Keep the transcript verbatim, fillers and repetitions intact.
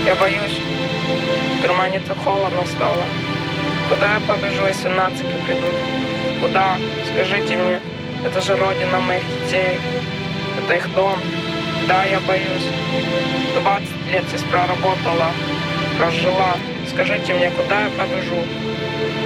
Я боюсь, в кармане так холодно стало. Куда я побежу, если нацики придут? Куда? Скажите мне. Это же родина моих детей. Это их дом. Да, я боюсь. двадцать лет здесь проработала, прожила. Скажите мне, куда я побежу?